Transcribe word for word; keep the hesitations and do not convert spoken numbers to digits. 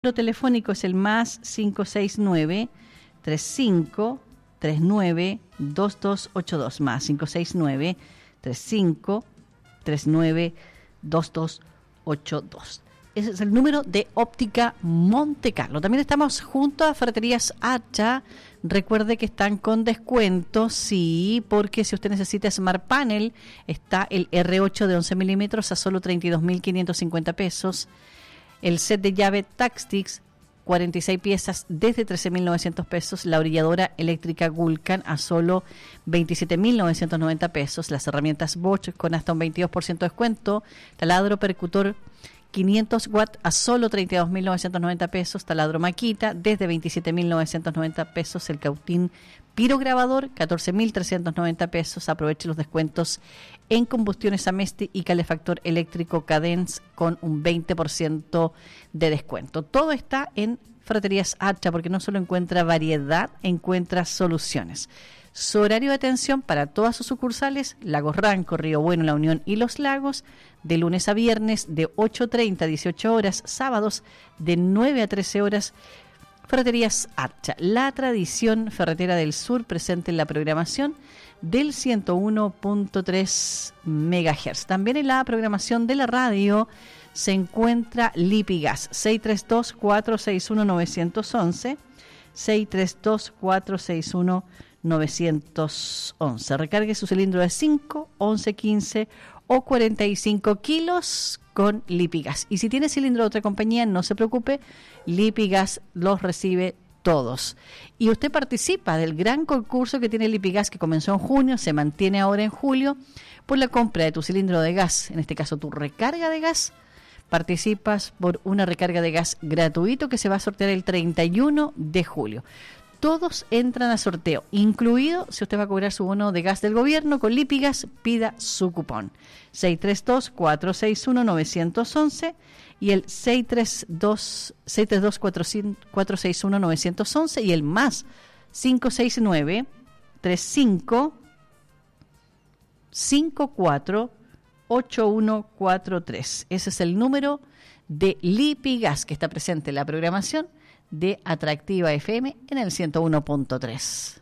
número telefónico es el más cinco seis nueve, tres cinco tres nueve, dos dos ocho dos, más cinco seis nueve, tres cinco tres nueve, dos dos ocho dos. Ese es el número de Óptica Monte Carlo. También estamos junto a Ferreterías Hacha. Recuerde que están con descuento, sí, porque si usted necesita Smart Panel, está el R ocho de once milímetros a solo treinta y dos mil quinientos cincuenta pesos. El set de llave Taxtix, cuarenta y seis piezas desde trece mil novecientos pesos. La orilladora eléctrica Gulcan a solo veintisiete mil novecientos noventa pesos. Las herramientas Bosch con hasta un veintidós por ciento de descuento. Taladro percutor quinientos watts a solo treinta y dos mil novecientos noventa pesos. Taladro Makita desde veintisiete mil novecientos noventa pesos. El Cautín pirograbador catorce mil trescientos noventa pesos. Aproveche los descuentos en combustiones Amesti y calefactor eléctrico Cadence con un veinte por ciento de descuento. Todo está en Ferreterías Hacha porque no solo encuentra variedad, encuentra soluciones. Su horario de atención para todas sus sucursales: Lagos Ranco, Río Bueno, La Unión y Los Lagos, de lunes a viernes de ocho treinta a dieciocho horas, sábados de nueve a trece horas. Ferreterías Hacha, la tradición ferretera del sur, presente en la programación del ciento uno punto tres megahertz. También en la programación de la radio se encuentra Lipigas, seis tres dos, cuatro seis uno, nueve uno uno, seis tres dos, cuatro seis uno, nueve uno uno. Recargue su cilindro de cinco, once, quince o cuarenta y cinco kilos con Lipigas. Y si tiene cilindro de otra compañía, no se preocupe, Lipigas los recibe todos. Y usted participa del gran concurso que tiene Lipigas, que comenzó en junio, se mantiene ahora en julio, por la compra de tu cilindro de gas, en este caso tu recarga de gas. Participas por una recarga de gas gratuito que se va a sortear el treinta y uno de julio. Todos entran a sorteo, incluido si usted va a cobrar su bono de gas del gobierno con Lipigas, pida su cupón. seis tres dos, cuatro seis uno, nueve uno uno y el seis tres dos, cuatro seis uno, nueve uno uno y el más cinco seis nueve, tres cinco cinco cuatro ocho uno cuatro tres. Ese es el número de Lipigas que está presente en la programación de Atractiva F M en el ciento uno punto tres.